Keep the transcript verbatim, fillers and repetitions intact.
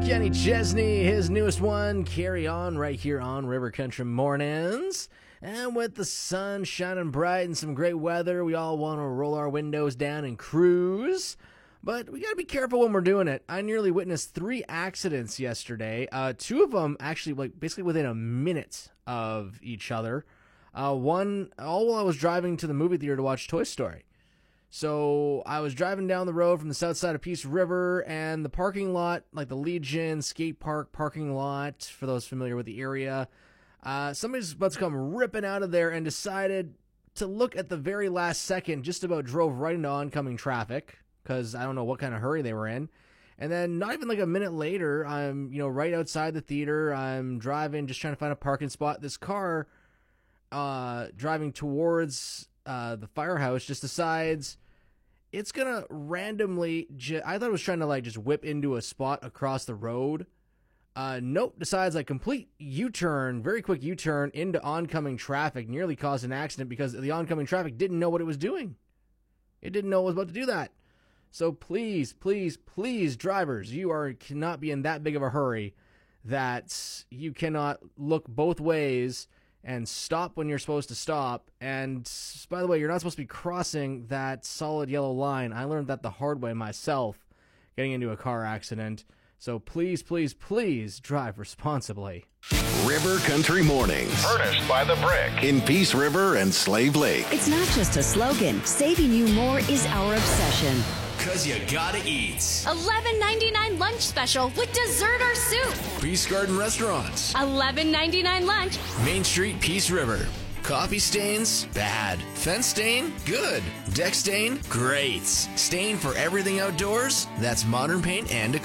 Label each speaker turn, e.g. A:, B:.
A: Kenny Chesney, his newest one, Carry On, right here on River Country Mornings. And with the sun shining bright and some great weather, we all want to roll our windows down and cruise. But we got to be careful when we're doing it. I nearly witnessed three accidents yesterday. Uh, two of them actually, like, basically within a minute of each other. Uh, one, all while I was driving to the movie theater to watch Toy Story. So I was driving down the road from the south side of Peace River, and the parking lot, like the Legion skate park parking lot, for those familiar with the area, uh, somebody's about to come ripping out of there and decided to look at the very last second, just about drove right into oncoming traffic, because I don't know what kind of hurry they were in. And then not even like a minute later, I'm, you know, right outside the theater, I'm driving, just trying to find a parking spot. This car uh, driving towards uh, the firehouse just decides it's going to randomly, ju- I thought it was trying to like just whip into a spot across the road. Uh, nope, decides like complete U-turn, very quick U-turn into oncoming traffic, nearly caused an accident because the oncoming traffic didn't know what it was doing. It didn't know it was about to do that. So please, please, please, drivers, you are cannot be in that big of a hurry that you cannot look both ways and stop when you're supposed to stop. And by the way, you're not supposed to be crossing that solid yellow line. I learned that the hard way myself, getting into a car accident. So please, please, please drive responsibly.
B: River Country Mornings. Furnished by The Brick in Peace River and Slave Lake.
C: It's not just a slogan. Saving you more is our obsession.
D: Cause you gotta eat.
E: eleven ninety-nine lunch special with dessert or soup.
D: Peace Garden Restaurants.
E: eleven ninety-nine lunch.
D: Main Street, Peace River. Coffee stains? Bad. Fence stain? Good. Deck stain? Great. Stain for everything outdoors? That's Modern Paint and